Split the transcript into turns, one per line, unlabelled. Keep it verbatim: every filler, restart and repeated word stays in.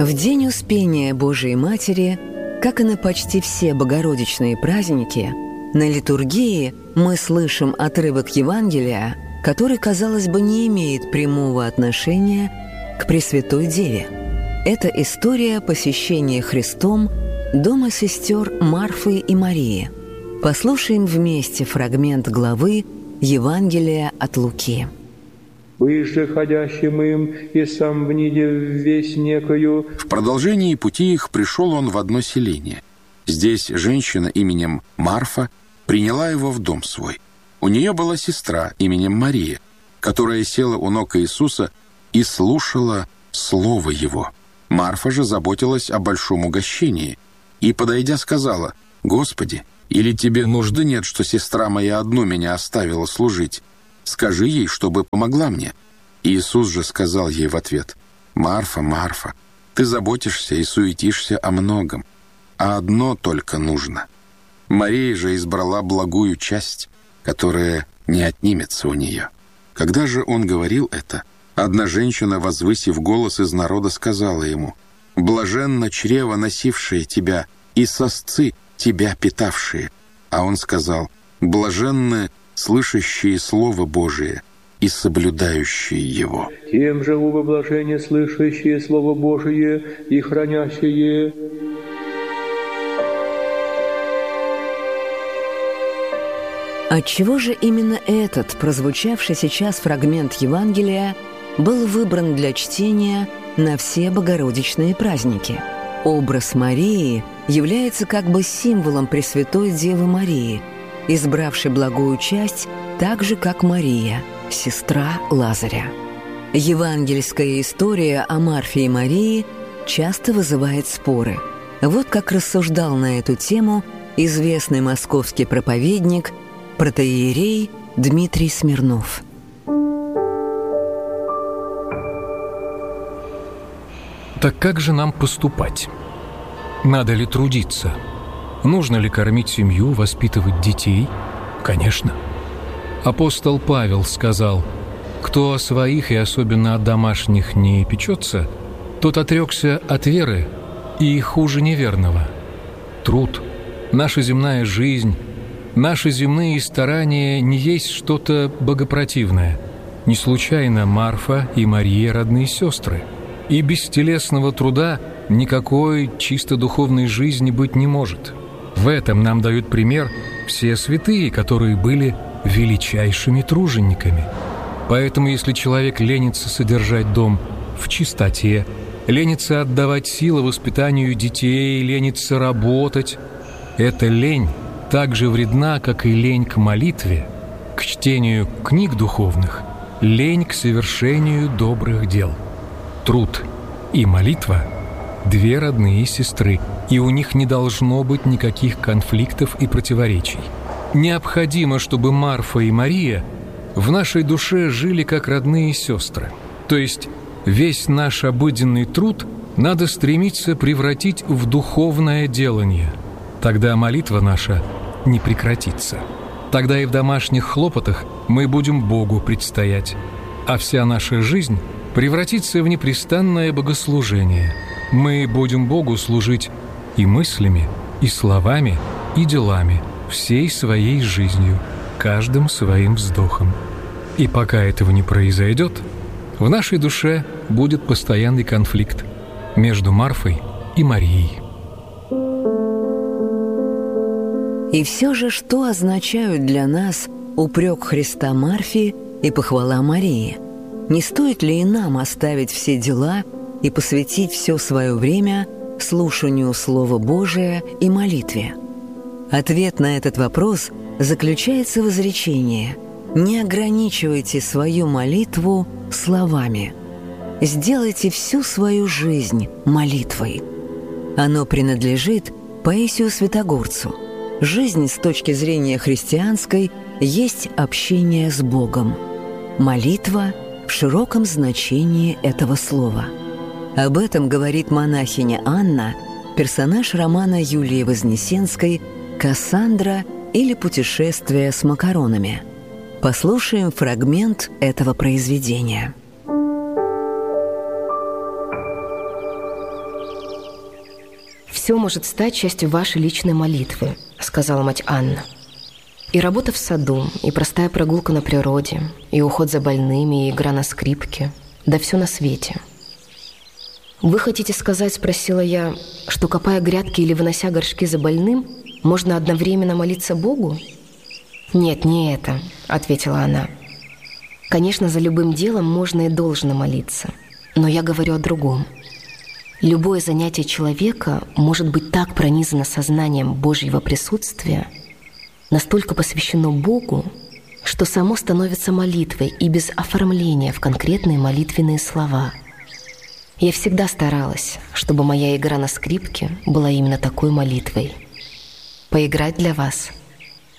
В день Успения Божией Матери, как и на почти все богородичные праздники, на литургии мы слышим отрывок Евангелия, который, казалось бы, не имеет прямого отношения к Пресвятой Деве. Это история посещения Христом дома сестер Марфы и Марии. Послушаем вместе фрагмент главы Евангелия от Луки.
«Выезжи ходящим им, и сам вниде весь некою».
В продолжении пути их пришел он в одно селение. Здесь женщина именем Марфа приняла его в дом свой. У нее была сестра именем Мария, которая села у ног Иисуса и слушала слово его. Марфа же заботилась о большом угощении и, подойдя, сказала: «Господи, или тебе нужды нет, что сестра моя одну меня оставила служить? Скажи ей, чтобы помогла мне». Иисус же сказал ей в ответ: «Марфа, Марфа, ты заботишься и суетишься о многом, а одно только нужно. Мария же избрала благую часть, которая не отнимется у нее». Когда же он говорил это, одна женщина, возвысив голос из народа, сказала ему: «Блаженно чрево, носившее тебя, и сосцы, тебя питавшие». А он сказал: «Блаженны слышащие Слово Божие и соблюдающие его».
Тем же убо блажение слышащие Слово Божие и хранящие.
Отчего же именно этот, прозвучавший сейчас фрагмент Евангелия, был выбран для чтения на все богородичные праздники? Образ Марии является как бы символом Пресвятой Девы Марии, избравшей благую часть так же, как Мария, сестра Лазаря. Евангельская история о Марфе и Марии часто вызывает споры. Вот как рассуждал на эту тему известный московский проповедник, протоиерей Дмитрий Смирнов.
Так как же нам поступать? Надо ли трудиться? Нужно ли кормить семью, воспитывать детей? Конечно. Апостол Павел сказал: «Кто о своих и особенно о домашних не печется, тот отрекся от веры и хуже неверного». Труд, наша земная жизнь, наши земные старания не есть что-то богопротивное. Не случайно Марфа и Мария родные сестры. И без телесного труда никакой чисто духовной жизни быть не может. В этом нам дают пример все святые, которые были величайшими тружениками. Поэтому, если человек ленится содержать дом в чистоте, ленится отдавать силы воспитанию детей, ленится работать, эта лень так же вредна, как и лень к молитве, к чтению книг духовных, лень к совершению добрых дел. Труд и молитва – две родные сестры, и у них не должно быть никаких конфликтов и противоречий. Необходимо, чтобы Марфа и Мария в нашей душе жили как родные сестры. То есть весь наш обыденный труд надо стремиться превратить в духовное делание. Тогда молитва наша не прекратится. Тогда и в домашних хлопотах мы будем Богу предстоять, а вся наша жизнь превратится в непрестанное богослужение. Мы будем Богу служить и мыслями, и словами, и делами, всей своей жизнью, каждым своим вздохом. И пока этого не произойдет, в нашей душе будет постоянный конфликт между Марфой и Марией.
И все же, что означают для нас упрек Христа Марфе и похвала Марии? Не стоит ли и нам оставить все дела и посвятить все свое время слушанию Слова Божия и молитве? Ответ на этот вопрос заключается в изречении: не ограничивайте свою молитву словами. Сделайте всю свою жизнь молитвой. Оно принадлежит Паисию Святогорцу. Жизнь с точки зрения христианской есть общение с Богом. Молитва в широком значении этого слова. Об этом говорит монахиня Анна, персонаж романа Юлии Вознесенской «Кассандра» или «Путешествие с макаронами». Послушаем фрагмент этого произведения.
все может стать частью вашей личной молитвы», — сказала мать Анна. «И работа в саду, и простая прогулка на природе, и уход за больными, и игра на скрипке, да все на свете». «Вы хотите сказать, — спросила я, — что, копая грядки или вынося горшки за больным, можно одновременно молиться Богу?» «Нет, не это», — ответила она. «Конечно, за любым делом можно и должно молиться, но я говорю о другом. Любое занятие человека может быть так пронизано сознанием Божьего присутствия, настолько посвящено Богу, что само становится молитвой и без оформления в конкретные молитвенные слова. Я всегда старалась, чтобы моя игра на скрипке была именно такой молитвой. Поиграть для вас —